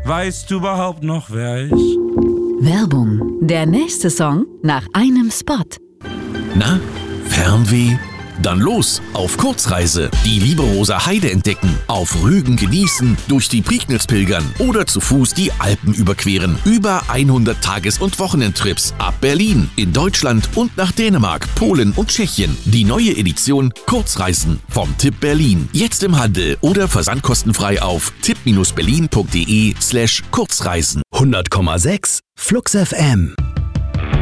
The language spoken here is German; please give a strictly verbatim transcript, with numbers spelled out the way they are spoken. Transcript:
Weißt du überhaupt noch, wer ich? Werbung. Der nächste Song nach einem Spot. Na, Fernweh? Dann los auf Kurzreise. Die Lieberoser Heide entdecken, auf Rügen genießen, durch die Prignitz pilgern oder zu Fuß die Alpen überqueren. Über hundert Tages- und Wochenendtrips ab Berlin, in Deutschland und nach Dänemark, Polen und Tschechien. Die neue Edition Kurzreisen vom Tipp Berlin. Jetzt im Handel oder versandkostenfrei auf tipp berlin punkt de slash Kurzreisen. hundert Komma sechs Flux F M